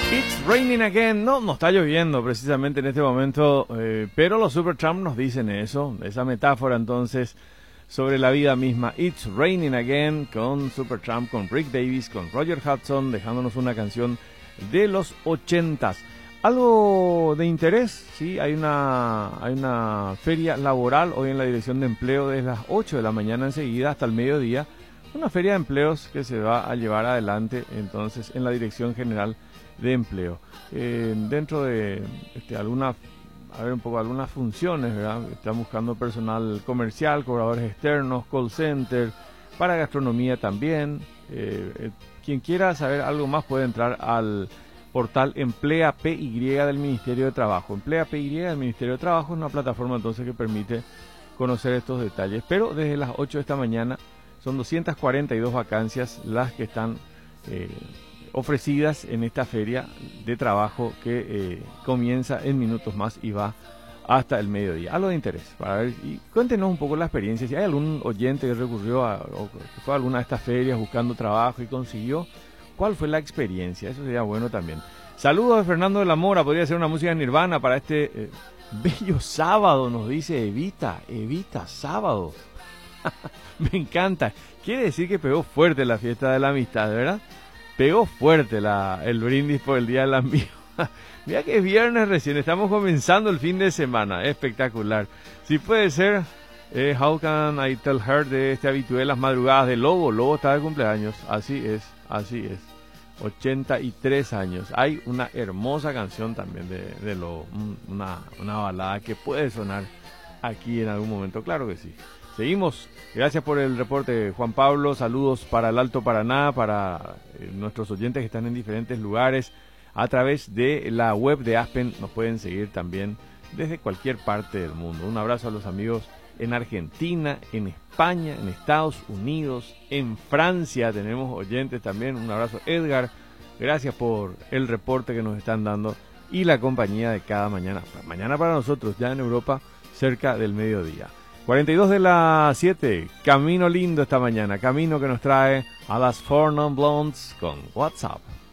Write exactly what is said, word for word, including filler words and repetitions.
It's raining again. No, no está lloviendo precisamente en este momento, eh, pero los Supertramp nos dicen eso, esa metáfora entonces sobre la vida misma. It's raining again con Supertramp, con Rick Davis, con Roger Hudson, dejándonos una canción de los ochentas. Algo de interés, sí, hay una, hay una feria laboral hoy en la Dirección de Empleo desde las ocho de la mañana enseguida hasta el mediodía. Una feria de empleos que se va a llevar adelante entonces en la Dirección General de Empleo. Eh, dentro de este, alguna, a ver un poco, algunas funciones, ¿verdad? Están buscando personal comercial, cobradores externos, call center, para gastronomía también. Eh, eh, quien quiera saber algo más puede entrar al portal Emplea P Y del Ministerio de Trabajo. Emplea P Y del Ministerio de Trabajo es una plataforma entonces que permite conocer estos detalles. Pero desde las ocho de esta mañana son doscientas cuarenta y dos vacancias las que están eh, ofrecidas en esta feria de trabajo que eh, comienza en minutos más y va hasta el mediodía. Algo de interés para ver, y cuéntenos un poco la experiencia, si hay algún oyente que recurrió a, o que fue a alguna de estas ferias buscando trabajo y consiguió, ¿cuál fue la experiencia? Eso sería bueno también. Saludos de Fernando de la Mora, podría ser una música Nirvana para este eh, bello sábado, nos dice Evita, Evita, sábado. Me encanta, quiere decir que pegó fuerte la fiesta de la amistad, ¿verdad? Pegó fuerte la, el brindis por el Día del Amigo. Mira que es viernes recién, estamos comenzando el fin de semana, espectacular. Si puede ser, eh, How Can I Tell Her de este habitué Las Madrugadas de Lobo. Lobo está de cumpleaños, así es, así es. ochenta y tres años. Hay una hermosa canción también de, de Lobo, una, una balada que puede sonar aquí en algún momento, claro que sí. Seguimos, gracias por el reporte Juan Pablo, saludos para el Alto Paraná, para eh, nuestros oyentes que están en diferentes lugares, a través de la web de Aspen nos pueden seguir también desde cualquier parte del mundo. Un abrazo a los amigos en Argentina, en España, en Estados Unidos, en Francia tenemos oyentes también, un abrazo Edgar, gracias por el reporte que nos están dando y la compañía de cada mañana, mañana para nosotros ya en Europa cerca del mediodía. cuarenta y dos de las siete, camino lindo esta mañana, camino que nos trae a las Four Non Blondes con WhatsApp.